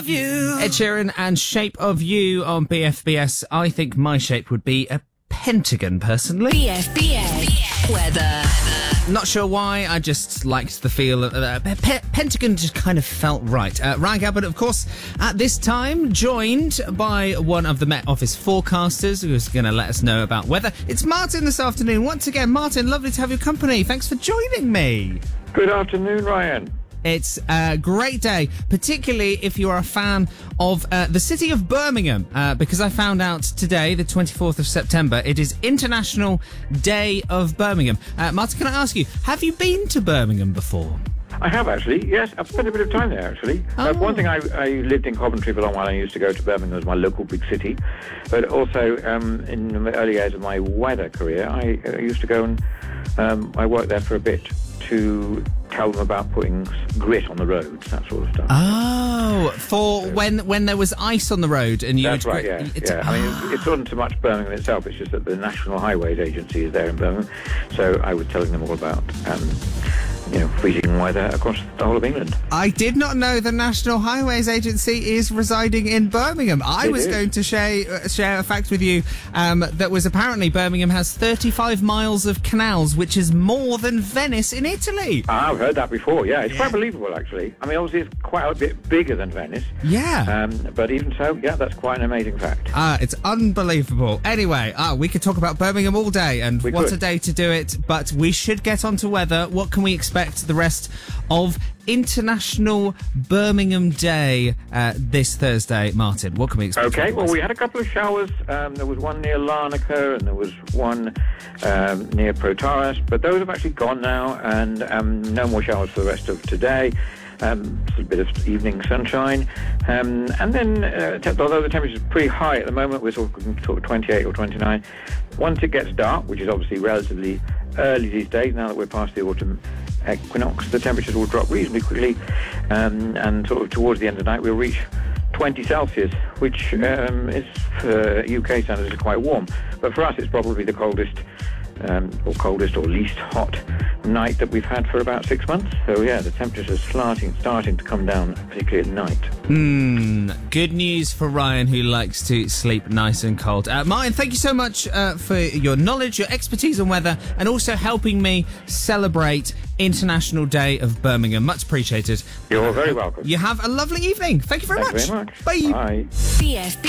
of You. Ed Sheeran and Shape of You on BFBS. I think my shape would be a pentagon, personally. BFBS weather. Not sure why, I just liked the feel of pentagon, just kind of felt right. Ryan Gabbard, of course, at this time, joined by one of the Met Office forecasters who's going to let us know about weather. It's Martin this afternoon. Once again, Martin, lovely to have your company. Thanks for joining me. Good afternoon, Ryan. It's a great day, particularly if you are a fan of the city of Birmingham, because I found out today, the 24th of September, it is International Day of Birmingham. Martin, can I ask you, have you been to Birmingham before? I have actually, yes. I've spent a bit of time there actually. Oh. One thing, I lived in Coventry for a long while. I used to go to Birmingham as my local big city. But also, in the early years of my weather career, I used to go and I worked there for a bit to tell them about putting grit on the roads, that sort of stuff. Oh, for when there was ice on the road and you... That's right, yeah. I mean, it's not so much Birmingham itself, it's just that the National Highways Agency is there in Birmingham. So I was telling them all about... freezing weather across the whole of England. I did not know the National Highways Agency is residing in Birmingham. I was going to share a fact with you that was apparently Birmingham has 35 miles of canals, which is more than Venice in Italy. I've heard that before, yeah. It's quite believable, actually. I mean, obviously, it's quite a bit bigger than Venice. Yeah. But even so, yeah, that's quite an amazing fact. It's unbelievable. Anyway, we could talk about Birmingham all day, and what a day to do it, but we should get on to weather. What can we expect the rest of International Birmingham Day this Thursday? Martin, what can we expect? Okay, well, we had a couple of showers. There was one near Larnaca and there was one near Protaras, but those have actually gone now, and no more showers for the rest of today. A bit of evening sunshine. And then, although the temperature is pretty high at the moment, we're sort of 28 or 29. Once it gets dark, which is obviously relatively early these days, now that we're past the autumn equinox, the temperatures will drop reasonably quickly, and sort of towards the end of the night we'll reach 20 Celsius, which is, for UK standards, is quite warm. But for us, it's probably the coldest or least hot night that we've had for about 6 months. So yeah, the temperatures are starting to come down, particularly at night. Good news for Ryan, who likes to sleep nice and cold. Martin, thank you so much for your knowledge, your expertise on weather, and also helping me celebrate International Day of Birmingham. Much appreciated. You're very welcome. You have a lovely evening. Thank you very much. Thank you very much. Bye. Bye. BFB